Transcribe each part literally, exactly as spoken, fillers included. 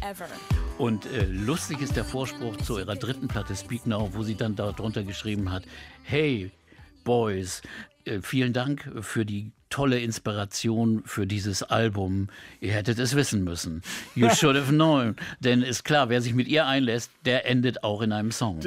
ever. Und äh, lustig ist der Vorspruch zu ihrer dritten Platte Speak Now, wo sie dann darunter geschrieben hat: Hey Boys, äh, vielen Dank für die tolle Inspiration für dieses Album. Ihr hättet es wissen müssen. You should have known. Denn ist klar, wer sich mit ihr einlässt, der endet auch in einem Song.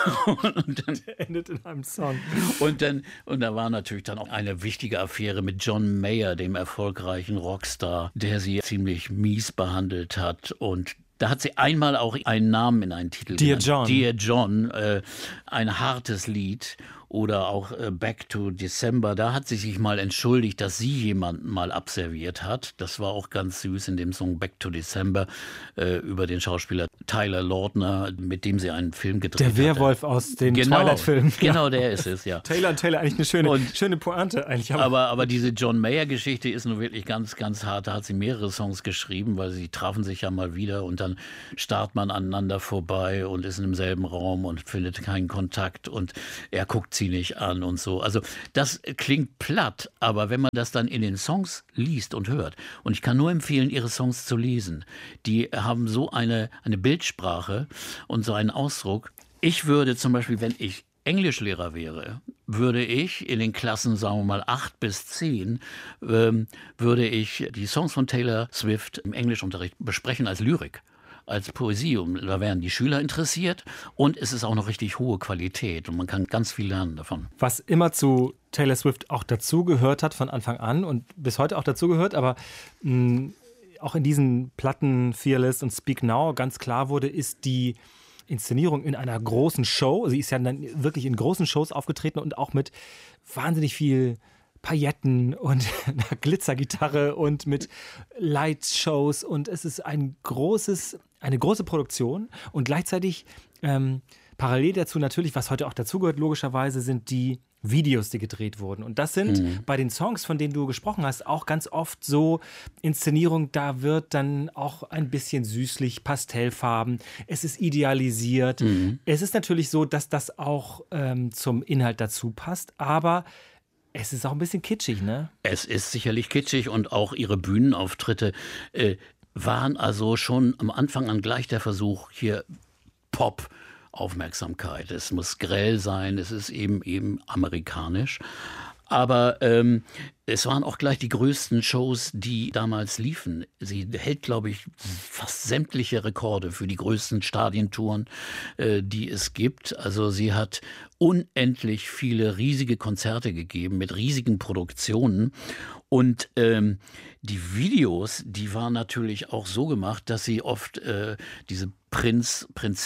und dann, der endet in einem Song. Und dann und da war natürlich dann auch eine wichtige Affäre mit John Mayer, dem erfolgreichen Rockstar, der sie ziemlich mies behandelt hat. Und da hat sie einmal auch einen Namen in einen Titel Dear genannt. John. Dear John, äh, ein hartes Lied. Oder auch äh, Back to December, da hat sie sich mal entschuldigt, dass sie jemanden mal abserviert hat. Das war auch ganz süß in dem Song Back to December äh, über den Schauspieler Tyler Lautner, mit dem sie einen Film gedreht hat. Der Werwolf hatte. Aus den genau, Twilight-Filmen. Genau, der ist es, ja. Taylor und Taylor, eigentlich eine schöne, und, schöne Pointe. Eigentlich. Aber, aber, aber diese John Mayer-Geschichte ist nun wirklich ganz, ganz hart. Da hat sie mehrere Songs geschrieben, weil sie trafen sich ja mal wieder und dann starrt man aneinander vorbei und ist in demselben Raum und findet keinen Kontakt und er guckt sie nicht an und so. Also das klingt platt, aber wenn man das dann in den Songs liest und hört, und ich kann nur empfehlen, ihre Songs zu lesen, die haben so eine, eine Bildsprache und so einen Ausdruck. Ich würde zum Beispiel, wenn ich Englischlehrer wäre, würde ich in den Klassen, sagen wir mal, acht bis zehn, ähm, würde ich die Songs von Taylor Swift im Englischunterricht besprechen als Lyrik. Als Poesie. Und da wären die Schüler interessiert und es ist auch noch richtig hohe Qualität und man kann ganz viel lernen davon. Was immer zu Taylor Swift auch dazugehört hat von Anfang an und bis heute auch dazugehört, aber mh, auch in diesen Platten Fearless und Speak Now ganz klar wurde, ist die Inszenierung in einer großen Show. Sie ist ja dann wirklich in großen Shows aufgetreten und auch mit wahnsinnig viel Pailletten und einer Glitzergitarre und mit Lightshows und es ist ein großes, eine große Produktion und gleichzeitig ähm, parallel dazu natürlich, was heute auch dazugehört, logischerweise sind die Videos, die gedreht wurden. Und das sind mhm. bei den Songs, von denen du gesprochen hast, auch ganz oft so Inszenierung, da wird dann auch ein bisschen süßlich, Pastellfarben, es ist idealisiert. Mhm. Es ist natürlich so, dass das auch ähm, zum Inhalt dazu passt, aber es ist auch ein bisschen kitschig, ne? Es ist sicherlich kitschig und auch ihre Bühnenauftritte äh, waren also schon am Anfang an gleich der Versuch, hier Pop, Aufmerksamkeit. Es muss grell sein, es ist eben eben amerikanisch. Aber ähm, es waren auch gleich die größten Shows, die damals liefen. Sie hält, glaube ich, fast sämtliche Rekorde für die größten Stadientouren, äh, die es gibt. Also sie hat unendlich viele riesige Konzerte gegeben mit riesigen Produktionen. Und ähm, die Videos, die waren natürlich auch so gemacht, dass sie oft äh, diese Prinz,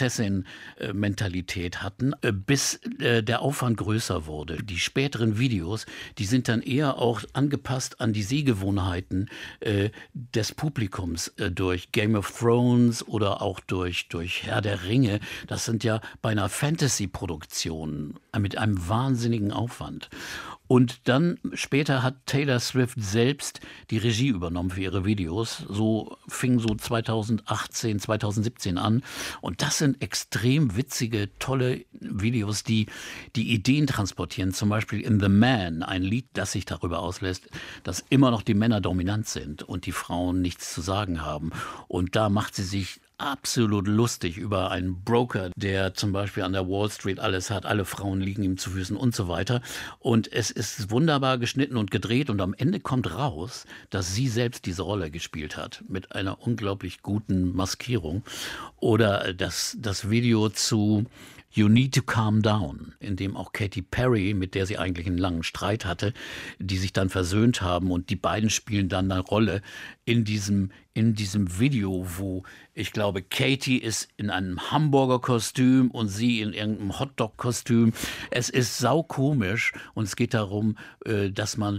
Prinzessin-Mentalität hatten, äh, bis äh, der Aufwand größer wurde. Die späteren Videos, die sind dann eher auch angepasst an die Sehgewohnheiten äh, des Publikums äh, durch Game of Thrones oder auch durch, durch Herr der Ringe. Das sind ja beinahe Fantasy-Produktionen mit einem wahnsinnigen Aufwand. Und dann später hat Taylor Swift selbst die Regie übernommen für ihre Videos. So fing so zweitausendachtzehn, zweitausendsiebzehn an. Und das sind extrem witzige, tolle Videos, die die Ideen transportieren. Zum Beispiel in The Man, ein Lied, das sich darüber auslässt, dass immer noch die Männer dominant sind und die Frauen nichts zu sagen haben. Und da macht sie sich absolut lustig über einen Broker, der zum Beispiel an der Wall Street alles hat, alle Frauen liegen ihm zu Füßen und so weiter. Und es ist wunderbar geschnitten und gedreht und am Ende kommt raus, dass sie selbst diese Rolle gespielt hat, mit einer unglaublich guten Maskierung. Oder das, das Video zu You Need to Calm Down, in dem auch Katy Perry, mit der sie eigentlich einen langen Streit hatte, die sich dann versöhnt haben und die beiden spielen dann eine Rolle in diesem, in diesem Video, wo ich glaube, Katy ist in einem Hamburger-Kostüm und sie in irgendeinem Hotdog-Kostüm. Es ist saukomisch und es geht darum, dass man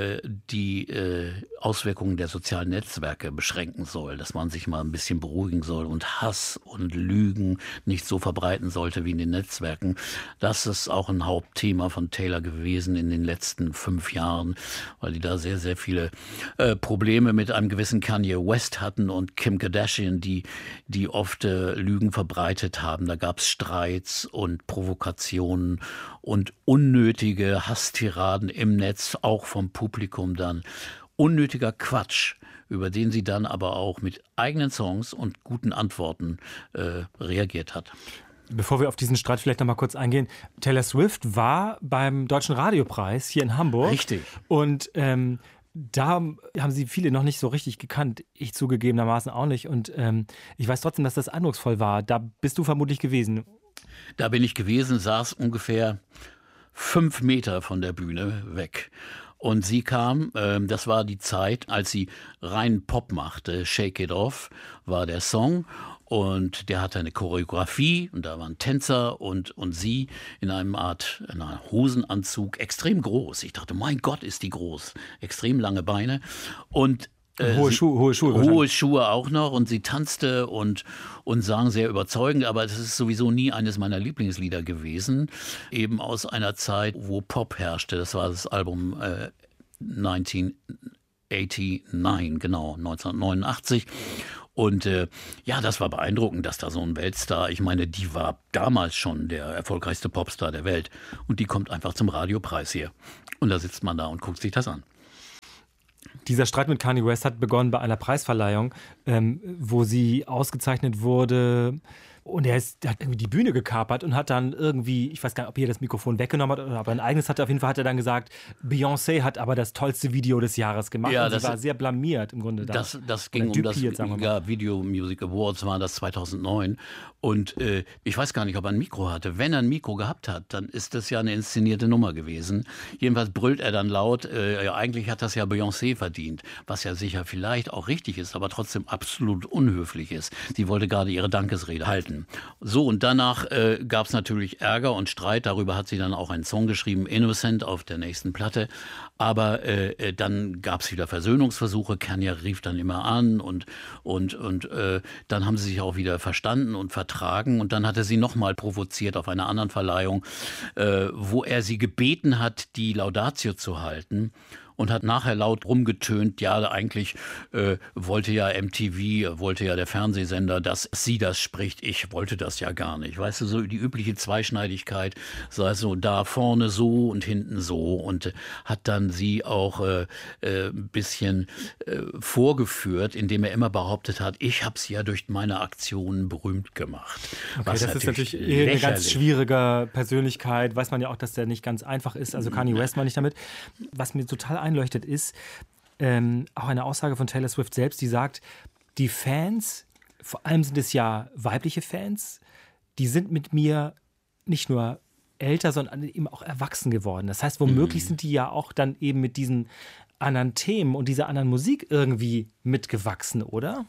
die Auswirkungen der sozialen Netzwerke beschränken soll, dass man sich mal ein bisschen beruhigen soll und Hass und Lügen nicht so verbreiten sollte wie in den Netzwerken. Das ist auch ein Hauptthema von Taylor gewesen in den letzten fünf Jahren, weil die da sehr, sehr viele äh, Probleme mit einem gewissen Kanye West hatten und Kim Kardashian, die, die oft äh, Lügen verbreitet haben. Da gab es Streits und Provokationen und unnötige Hasstiraden im Netz, auch vom Publikum dann. Unnötiger Quatsch über den sie dann aber auch mit eigenen Songs und guten Antworten äh, reagiert hat. Bevor wir auf diesen Streit vielleicht noch mal kurz eingehen, Taylor Swift war beim Deutschen Radiopreis hier in Hamburg. Richtig. Und ähm, da haben sie viele noch nicht so richtig gekannt. Ich zugegebenermaßen auch nicht. Und ähm, ich weiß trotzdem, dass das eindrucksvoll war. Da bist du vermutlich gewesen. Da bin ich gewesen, saß ungefähr fünf Meter von der Bühne weg. Und sie kam, äh, das war die Zeit, als sie rein Pop machte. Shake It Off war der Song. Und der hatte eine Choreografie und da waren Tänzer und, und sie in einem Art in einem Hosenanzug, extrem groß. Ich dachte, mein Gott, ist die groß. Extrem lange Beine. Und äh, hohe, sie, Schuhe, hohe Schuhe. Hohe Schuhe auch noch. Und sie tanzte und, und sang sehr überzeugend. Aber das ist sowieso nie eines meiner Lieblingslieder gewesen. Eben aus einer Zeit, wo Pop herrschte. Das war das Album äh, neunzehnhundertneunundachtzig, genau, neunzehnhundertneunundachtzig. Und äh, ja, das war beeindruckend, dass da so ein Weltstar, ich meine, die war damals schon der erfolgreichste Popstar der Welt. Und die kommt einfach zum Radiopreis hier. Und da sitzt man da und guckt sich das an. Dieser Streit mit Kanye West hat begonnen bei einer Preisverleihung, ähm, wo sie ausgezeichnet wurde. Und er, ist, er hat irgendwie die Bühne gekapert und hat dann irgendwie, ich weiß gar nicht, ob er das Mikrofon weggenommen hat oder aber ein eigenes hatte. Auf jeden Fall hat er dann gesagt, Beyoncé hat aber das tollste Video des Jahres gemacht. Ja, und das sie war sehr blamiert im Grunde. Das, das ging um das ja, Video Music Awards, war das zweitausendneun. Und äh, ich weiß gar nicht, ob er ein Mikro hatte. Wenn er ein Mikro gehabt hat, dann ist das ja eine inszenierte Nummer gewesen. Jedenfalls brüllt er dann laut, äh, ja, eigentlich hat das ja Beyoncé verdient. Was ja sicher vielleicht auch richtig ist, aber trotzdem absolut unhöflich ist. Sie wollte gerade ihre Dankesrede halten. So, und danach äh, gab es natürlich Ärger und Streit. Darüber hat sie dann auch einen Song geschrieben, Innocent, auf der nächsten Platte. Aber äh, dann gab es wieder Versöhnungsversuche. Kanye rief dann immer an und, und, und äh, dann haben sie sich auch wieder verstanden und vertragen. Und dann hat er sie nochmal provoziert auf einer anderen Verleihung, äh, wo er sie gebeten hat, die Laudatio zu halten. Und hat nachher laut rumgetönt, ja, eigentlich äh, wollte ja M T V, wollte ja der Fernsehsender, dass sie das spricht. Ich wollte das ja gar nicht. Weißt du, so die übliche Zweischneidigkeit, sei es so da vorne so und hinten so. Und äh, hat dann sie auch äh, äh, ein bisschen äh, vorgeführt, indem er immer behauptet hat, ich habe sie ja durch meine Aktionen berühmt gemacht. Okay, das natürlich ist natürlich lächerlich. Eine ganz schwierige Persönlichkeit. Weiß man ja auch, dass der nicht ganz einfach ist. Also Kanye West meine ich damit. Was mir total einleuchtet, ist ähm, auch eine Aussage von Taylor Swift selbst, die sagt, die Fans, vor allem sind es ja weibliche Fans, die sind mit mir nicht nur älter, sondern eben auch erwachsen geworden. Das heißt, womöglich mhm. sind die ja auch dann eben mit diesen anderen Themen und dieser anderen Musik irgendwie mitgewachsen, oder?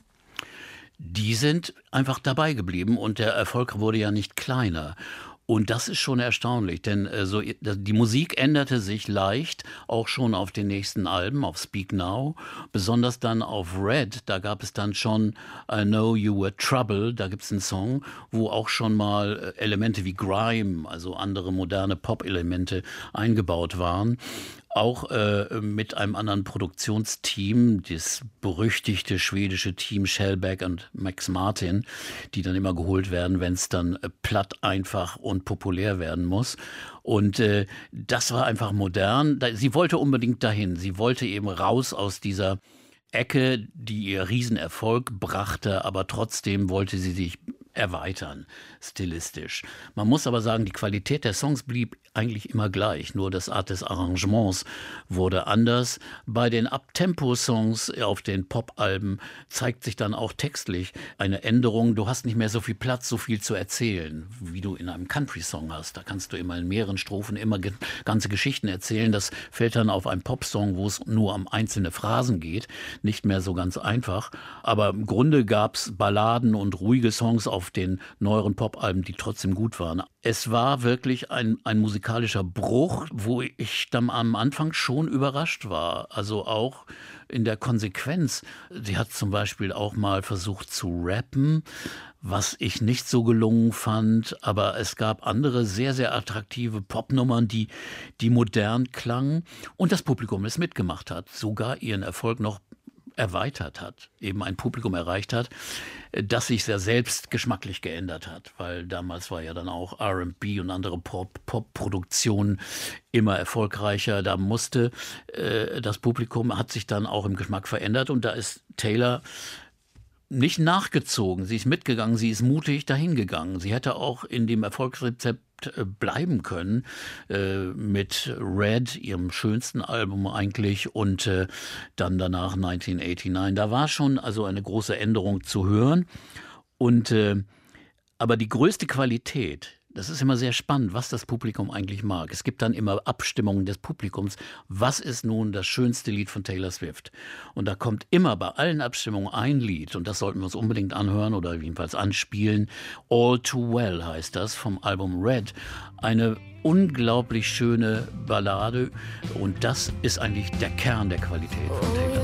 Die sind einfach dabei geblieben und der Erfolg wurde ja nicht kleiner. Und das ist schon erstaunlich, denn äh, so, die Musik änderte sich leicht, auch schon auf den nächsten Alben, auf Speak Now, besonders dann auf Red, da gab es dann schon I Know You Were Trouble, da gibt es einen Song, wo auch schon mal Elemente wie Grime, also andere moderne Pop-Elemente eingebaut waren. Auch äh, mit einem anderen Produktionsteam, das berüchtigte schwedische Team Shellback und Max Martin, die dann immer geholt werden, wenn es dann äh, platt, einfach und populär werden muss. Und äh, das war einfach modern. Sie wollte unbedingt dahin. Sie wollte eben raus aus dieser Ecke, die ihr Riesenerfolg brachte, aber trotzdem wollte sie sich erweitern, stilistisch. Man muss aber sagen, die Qualität der Songs blieb eigentlich immer gleich, nur das Art des Arrangements wurde anders. Bei den Uptempo-Songs auf den Pop-Alben zeigt sich dann auch textlich eine Änderung. Du hast nicht mehr so viel Platz, so viel zu erzählen, wie du in einem Country-Song hast. Da kannst du immer in mehreren Strophen immer ge- ganze Geschichten erzählen. Das fällt dann auf einen Pop-Song, wo es nur um einzelne Phrasen geht, nicht mehr so ganz einfach. Aber im Grunde gab es Balladen und ruhige Songs auf den neueren Pop-Alben, die trotzdem gut waren. Es war wirklich ein, ein musikalischer Bruch, wo ich dann am Anfang schon überrascht war. Also auch in der Konsequenz. Sie hat zum Beispiel auch mal versucht zu rappen, was ich nicht so gelungen fand. Aber es gab andere sehr, sehr attraktive Popnummern, die, die modern klangen und das Publikum es mitgemacht hat, sogar ihren Erfolg noch erweitert hat, eben ein Publikum erreicht hat. das sich sehr selbst geschmacklich geändert hat, weil damals war ja dann auch R and B und andere Pop- Pop-Produktionen immer erfolgreicher. Da musste äh, das Publikum, hat sich dann auch im Geschmack verändert und da ist Taylor nicht nachgezogen. Sie ist mitgegangen, sie ist mutig dahingegangen. Sie hätte auch in dem Erfolgsrezept bleiben können äh, mit Red, ihrem schönsten Album eigentlich, und äh, dann danach neunzehnhundertneunundachtzig. Da war schon also eine große Änderung zu hören. Und äh, aber die größte Qualität, das ist immer sehr spannend, was das Publikum eigentlich mag. Es gibt dann immer Abstimmungen des Publikums. Was ist nun das schönste Lied von Taylor Swift? Und da kommt immer bei allen Abstimmungen ein Lied, und das sollten wir uns unbedingt anhören oder jedenfalls anspielen. All Too Well heißt das vom Album Red. Eine unglaublich schöne Ballade, und das ist eigentlich der Kern der Qualität von Taylor.